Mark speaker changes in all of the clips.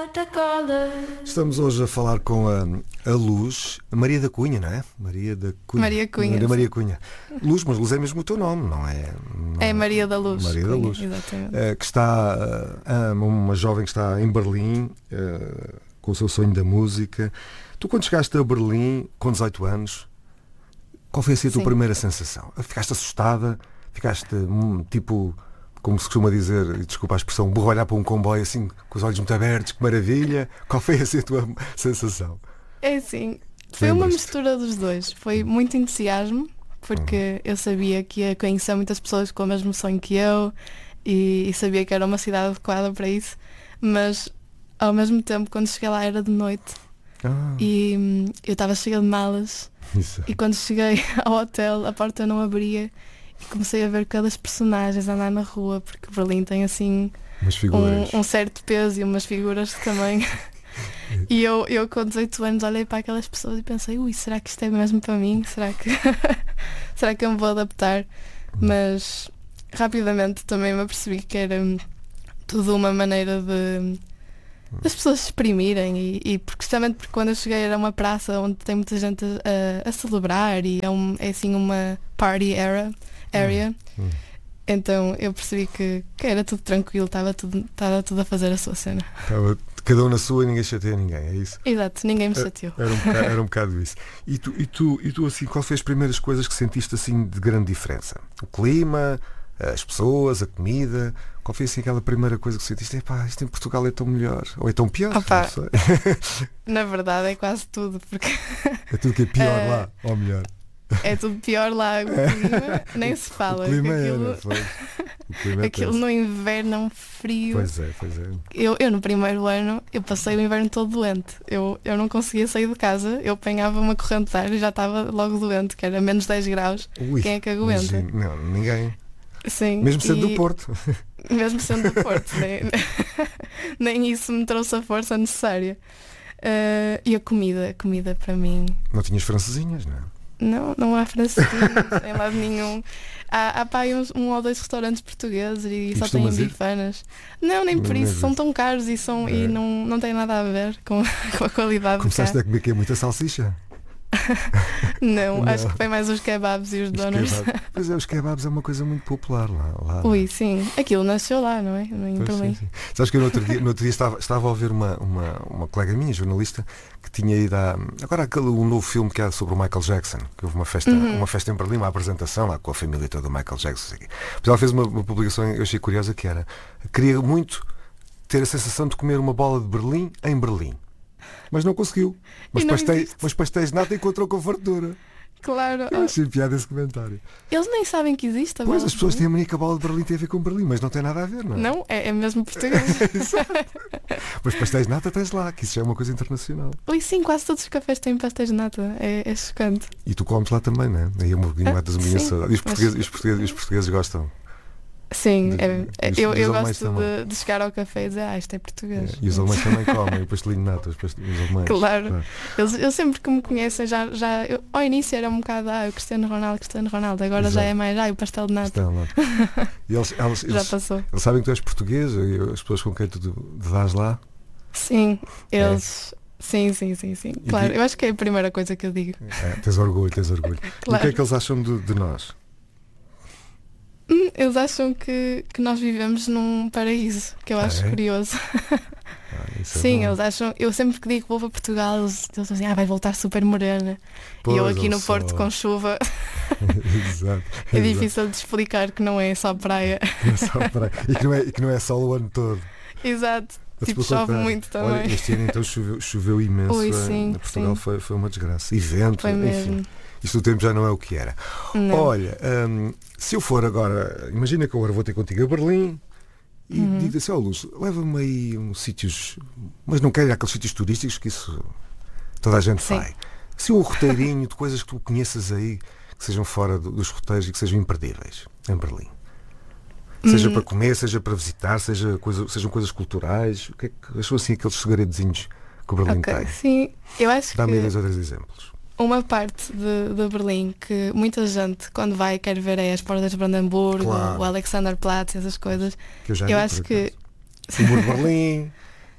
Speaker 1: Estamos hoje a falar com a Luz, a Maria da Cunha, não é? Maria da Cunha.
Speaker 2: Maria Cunha.
Speaker 1: Luz, mas Luz é mesmo o teu nome, não é?
Speaker 2: É Maria da Luz.
Speaker 1: Maria da Luz.
Speaker 2: Exatamente.
Speaker 1: Que está, uma jovem que está em Berlim, com o seu sonho da música. Tu, quando chegaste a Berlim, com 18 anos, qual foi assim a tua primeira sensação? Ficaste assustada? Ficaste tipo, como se costuma dizer, e desculpa a expressão, burro olhar para um comboio assim, com os olhos muito abertos, que maravilha? Qual foi assim a tua sensação?
Speaker 2: É assim, foi uma mistura dos dois. Foi muito entusiasmo, porque eu sabia que ia conhecer muitas pessoas com o mesmo sonho que eu e sabia que era uma cidade adequada para isso, mas ao mesmo tempo, quando cheguei lá era de noite e eu estava cheia de malas.
Speaker 1: Isso.
Speaker 2: E quando cheguei ao hotel, a porta não abria e comecei a ver cada personagens andar na rua, porque Berlim tem assim um certo peso e umas figuras que também. E eu com 18 anos olhei para aquelas pessoas e pensei, será que isto é mesmo para mim? Será que eu me vou adaptar? Mas rapidamente também me apercebi que era tudo uma maneira de as pessoas se exprimirem e justamente porque quando eu cheguei era uma praça onde tem muita gente a celebrar e é assim uma party area. Então eu percebi que era tudo tranquilo, estava tudo a fazer a sua cena.
Speaker 1: Estava cada um na sua e ninguém chateia ninguém, é isso?
Speaker 2: Exato, ninguém me chateou.
Speaker 1: Era um bocado isso. E tu assim, qual foi as primeiras coisas que sentiste assim de grande diferença? O clima, as pessoas, a comida? Qual foi assim aquela primeira coisa que sentiste? Isto em Portugal é tão melhor ou é tão pior? Não sei.
Speaker 2: Na verdade é quase tudo, porque
Speaker 1: é tudo que é pior lá ou melhor?
Speaker 2: É tudo pior lá, o clima nem se fala.
Speaker 1: O clima
Speaker 2: aquilo no inverno é um frio.
Speaker 1: Pois é.
Speaker 2: Eu no primeiro ano eu passei o inverno todo doente. Eu não conseguia sair de casa, eu apanhava uma corrente de ar e já estava logo doente, que era menos 10 graus. Quem é que aguenta?
Speaker 1: Não, ninguém.
Speaker 2: Sim,
Speaker 1: mesmo sendo do Porto.
Speaker 2: Mesmo sendo do Porto, nem isso me trouxe a força necessária. E a comida para mim.
Speaker 1: Não tinhas francesinhas, não é?
Speaker 2: Não há francesinhas em lado nenhum. Há pá, um ou dois restaurantes portugueses e só têm bifanas. Não, nem por isso, são tão caros e não tem nada a ver com a qualidade.
Speaker 1: Começaste a comer que é muita salsicha?
Speaker 2: Não, acho que foi mais os kebabs e os donuts.
Speaker 1: Pois é, os kebabs é uma coisa muito popular lá.
Speaker 2: Sim, aquilo nasceu lá, não é? Em Berlim.
Speaker 1: Sim. Sabes que eu no outro dia estava a ouvir uma colega minha, jornalista, que tinha ido agora um novo filme que é sobre o Michael Jackson, que houve uma festa em Berlim, uma apresentação lá com a família toda do Michael Jackson. Mas ela fez uma publicação, eu achei curiosa, que queria muito ter a sensação de comer uma bola de Berlim em Berlim. Mas não conseguiu. Mas pastéis de nata encontrou com fartura.
Speaker 2: Claro.
Speaker 1: Eu achei piada esse comentário.
Speaker 2: Eles nem sabem que existe a bola.
Speaker 1: Pois, as pessoas têm a mania que a bola de Berlim tem a ver com Berlim, mas não tem nada a ver, não é?
Speaker 2: Não, é mesmo português.
Speaker 1: Mas pastéis de nata tens lá, que isso já é uma coisa internacional.
Speaker 2: Sim, quase todos os cafés têm pastéis de nata. É chocante.
Speaker 1: E tu comes lá também, não é? Aí é um bocadinho matas a minha saudade. E os portugueses gostam.
Speaker 2: Sim, eu gosto de chegar ao café e dizer isto é português.
Speaker 1: E os alemães também comem o pastelinho de nata, os alemães.
Speaker 2: Claro. Eles sempre que me conhecem ao início era um bocado o Cristiano Ronaldo, agora já é mais o pastel de nata.
Speaker 1: E eles
Speaker 2: já passou.
Speaker 1: Eles sabem que tu és português e as pessoas com quem tu dás lá?
Speaker 2: Sim, eles... Sim. Claro, eu acho que é a primeira coisa que eu digo.
Speaker 1: Tens orgulho.
Speaker 2: Claro.
Speaker 1: E o que é que eles acham de nós?
Speaker 2: Eles acham que nós vivemos num paraíso, que eu acho curioso. Sim, eles acham. Eu sempre que digo que vou para Portugal, eles dizem assim, vai voltar super morena. E eu aqui no Porto com chuva.
Speaker 1: Exato.
Speaker 2: É difícil de explicar que não é só praia.
Speaker 1: Não é só praia. E que não é sol o ano todo.
Speaker 2: Exato. Chove muito também.
Speaker 1: Olha, este ano então choveu imenso.
Speaker 2: Sim,
Speaker 1: Portugal foi uma desgraça. E vento,
Speaker 2: foi
Speaker 1: enfim.
Speaker 2: Mesmo.
Speaker 1: Isto do tempo já não é o que era.
Speaker 2: Não.
Speaker 1: Olha, se eu for agora, imagina que agora vou ter contigo a Berlim e digo assim, Luz, leva-me aí uns sítios, mas não quero ir àqueles sítios turísticos que isso toda a gente vai. Se um roteirinho de coisas que tu conheças aí, que sejam fora dos roteiros e que sejam imperdíveis em Berlim. Seja para comer, seja para visitar, sejam coisas culturais. O que é que são assim aqueles segredozinhos que o Berlim tem?
Speaker 2: Sim, eu acho
Speaker 1: Dá-me dois ou três exemplos.
Speaker 2: Uma parte de Berlim que muita gente, quando vai, quer ver as portas de Brandenburgo, o Alexanderplatz, essas coisas.
Speaker 1: Que eu já
Speaker 2: acho que
Speaker 1: o Muro de Berlim.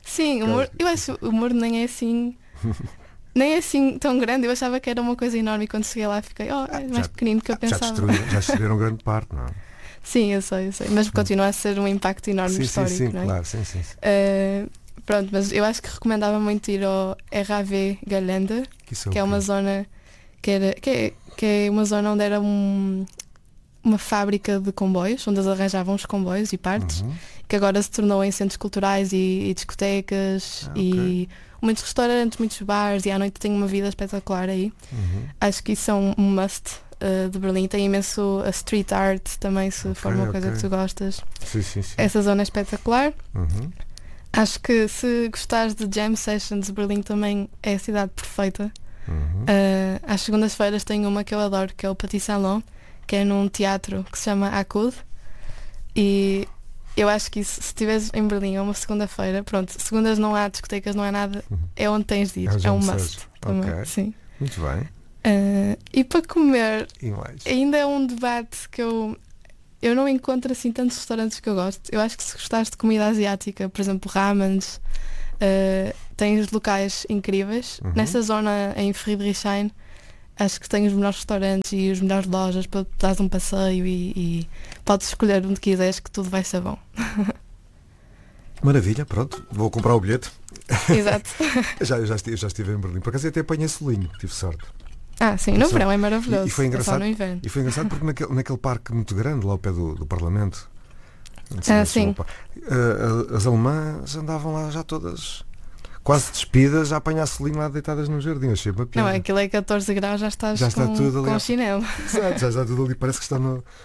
Speaker 2: Sim, eu acho que o humor nem é assim. Nem é assim tão grande. Eu achava que era uma coisa enorme e quando cheguei lá fiquei, é mais pequenino do que eu pensava.
Speaker 1: Já destruíram grande parte, não é?
Speaker 2: Sim, eu sei. Mas continua a ser um impacto enorme histórico.
Speaker 1: Sim,
Speaker 2: não é?
Speaker 1: Claro, sim.
Speaker 2: Pronto, mas eu acho que recomendava muito ir ao RAV Gelände, que é uma zona que é uma zona onde era uma fábrica de comboios, onde eles arranjavam os comboios e partes, que agora se tornou em centros culturais e discotecas e muitos restaurantes, muitos bares, e à noite tem uma vida espetacular aí. Acho que isso é um must de Berlim. Tem imenso a street art também, se for uma coisa que tu gostas.
Speaker 1: Sim.
Speaker 2: Essa zona é espetacular. Acho que se gostares de jam sessions, Berlim também é a cidade perfeita. Às segundas-feiras tem uma que eu adoro, que é o Petit Salon, que é num teatro que se chama Akud. E eu acho que isso, se estiveres em Berlim, é uma segunda-feira, pronto, segundas não há discotecas, não há nada, é onde tens de ir, é um must também. Sim.
Speaker 1: Muito bem.
Speaker 2: E para comer, ainda é um debate que eu não encontro assim tantos restaurantes que eu gosto. Eu acho que se gostares de comida asiática, por exemplo, ramens, tens locais incríveis. Nessa zona em Friedrichshain, acho que tem os melhores restaurantes e as melhores lojas para dar um passeio e podes escolher onde quiseres, que tudo vai ser bom.
Speaker 1: Maravilha, pronto, vou comprar o bilhete.
Speaker 2: Exato.
Speaker 1: Eu já estive em Berlim, por acaso até apanhei solinho, tive sorte.
Speaker 2: Sim, no verão é maravilhoso.
Speaker 1: E foi engraçado,
Speaker 2: é só no inverno.
Speaker 1: E foi engraçado porque naquele parque muito grande, lá ao pé do Parlamento,
Speaker 2: sim.
Speaker 1: As alemãs andavam lá já todas quase despidas a apanhar solinho lá deitadas no jardim. Achei uma piada.
Speaker 2: Não, aquilo é 14 graus, já está tudo ali com chinelo.
Speaker 1: Exato, já está tudo ali, parece que está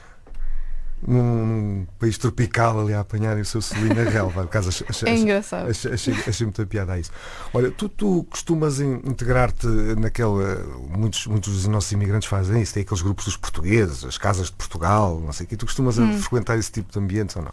Speaker 1: num país tropical ali a apanharem o seu solinho na relva.
Speaker 2: É engraçado.
Speaker 1: Achei muita piada a isso. Olha, tu costumas integrar-te naquela. Muitos dos nossos imigrantes fazem isso, tem aqueles grupos dos portugueses, as casas de Portugal, não sei o que. Tu costumas frequentar esse tipo de ambientes ou não?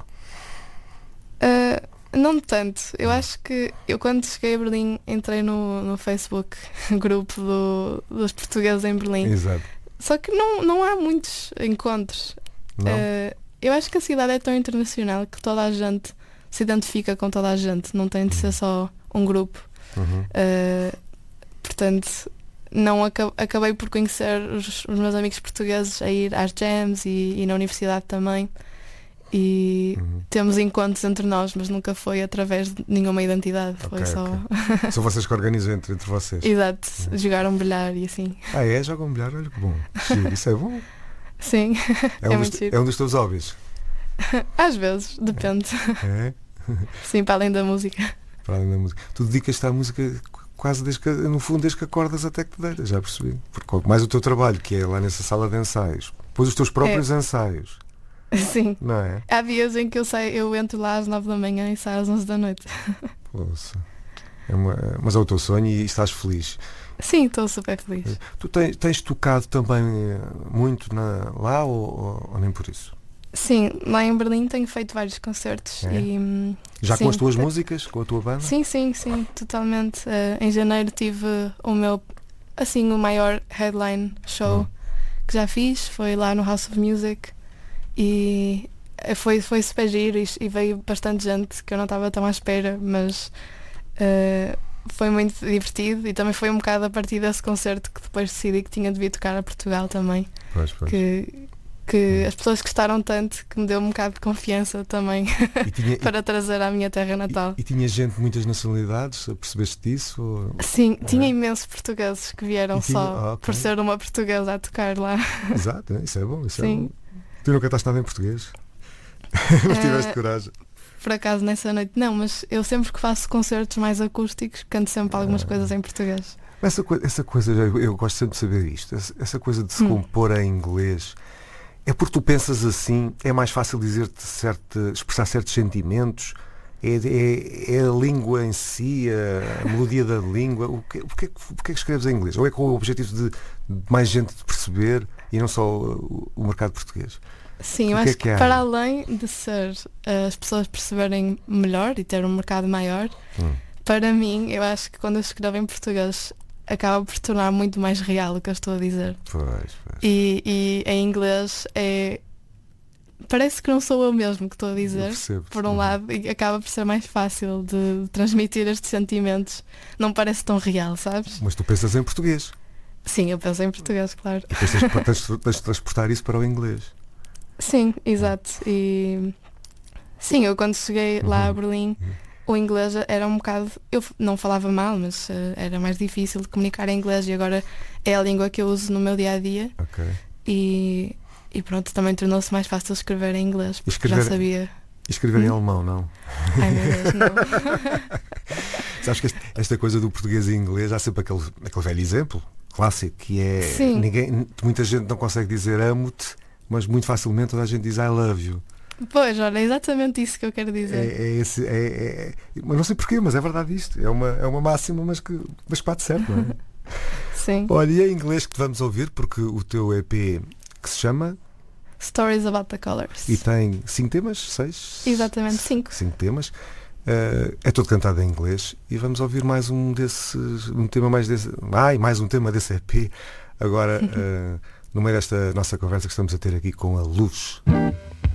Speaker 2: Não tanto. Eu acho que eu quando cheguei a Berlim entrei no Facebook grupo dos portugueses em Berlim.
Speaker 1: Exato.
Speaker 2: Só que não há muitos encontros. Eu acho que a cidade é tão internacional que toda a gente se identifica com toda a gente. Não tem de ser só um grupo. Portanto, não acabei por conhecer os meus amigos portugueses a ir às jams e na universidade também. E temos encontros entre nós, mas nunca foi através de nenhuma identidade. Foi só.
Speaker 1: São vocês que organizam entre vocês.
Speaker 2: Exato, jogaram bilhar e assim.
Speaker 1: Jogam bilhar, olha que bom. Isso é bom.
Speaker 2: Sim, muito giro.
Speaker 1: É um dos teus hobbies?
Speaker 2: Às vezes, depende. Sim, para além da música.
Speaker 1: Para além da música. Tu dedicas-te à música quase desde que acordas até que te deitas, já percebi. Porque mais o teu trabalho, que é lá nessa sala de ensaios, depois os teus próprios ensaios.
Speaker 2: Sim.
Speaker 1: Não é?
Speaker 2: Há dias em que eu entro lá às 9 da manhã e saio às 11 da noite.
Speaker 1: Poxa. Mas é o teu sonho e estás feliz.
Speaker 2: Sim, estou super feliz.
Speaker 1: Tu tens tocado também muito lá ou nem por isso?
Speaker 2: Sim, lá em Berlim tenho feito vários concertos.
Speaker 1: Já com as tuas músicas, com a tua banda?
Speaker 2: Sim, totalmente. Em janeiro tive o maior headline show que já fiz, foi lá no House of Music e foi super giro e veio bastante gente que eu não estava tão à espera, mas foi muito divertido e também foi um bocado a partir desse concerto que depois decidi que tinha de vir tocar a Portugal também.
Speaker 1: Pois.
Speaker 2: Que as pessoas gostaram tanto que me deu um bocado de confiança também para trazer à minha terra natal.
Speaker 1: E tinha gente de muitas nacionalidades, percebeste disso?
Speaker 2: Sim, tinha imensos portugueses que vieram por ser uma portuguesa a tocar lá.
Speaker 1: Exato, isso é bom. Sim. Tu não cantaste nada em português? Mas tiveste coragem.
Speaker 2: Por acaso nessa noite não, mas eu sempre que faço concertos mais acústicos canto sempre algumas coisas em português.
Speaker 1: Essa coisa, eu gosto sempre de saber isto, essa coisa de se compor em inglês. É porque tu pensas assim, é mais fácil expressar certos sentimentos, é a língua em si, a melodia da língua. Porquê que escreves em inglês? Ou é com o objetivo de mais gente de perceber e não só o mercado português?
Speaker 2: Sim, eu acho que para além de ser as pessoas perceberem melhor e ter um mercado maior, para mim, eu acho que quando eu escrevo em português acaba por tornar muito mais real o que eu estou a dizer.
Speaker 1: Pois.
Speaker 2: E em inglês é parece que não sou eu mesmo que estou a dizer, por um lado, e acaba por ser mais fácil de transmitir estes sentimentos. Não parece tão real, sabes?
Speaker 1: Mas tu pensas em português.
Speaker 2: Sim, eu penso em português, claro.
Speaker 1: E tens de transportar isso para o inglês.
Speaker 2: Sim, exato. E sim, eu quando cheguei lá a Berlim, o inglês era um bocado... Eu não falava mal, mas era mais difícil de comunicar em inglês, e agora é a língua que eu uso no meu dia-a-dia.
Speaker 1: Ok.
Speaker 2: E pronto, também tornou-se mais fácil escrever em inglês, porque já sabia.
Speaker 1: E escrever em alemão, não?
Speaker 2: Ai meu Deus, não.
Speaker 1: Sabes que esta coisa do português e inglês, há sempre aquele velho exemplo clássico, que é...
Speaker 2: Sim.
Speaker 1: Muita gente não consegue dizer amo-te, mas muito facilmente toda a gente diz I love you.
Speaker 2: Pois, olha, é exatamente isso que eu quero dizer.
Speaker 1: Mas não sei porquê, mas é verdade isto. É uma máxima, mas que bate certo, não é?
Speaker 2: Sim.
Speaker 1: Olha, e é em inglês que te vamos ouvir, porque o teu EP, que se chama
Speaker 2: Stories About the Colors.
Speaker 1: E tem 5 temas? 6?
Speaker 2: Exatamente, 5.
Speaker 1: 5 temas. É todo cantado em inglês. E vamos ouvir mais um tema desse EP. Agora, no meio desta nossa conversa que estamos a ter aqui com a Luz.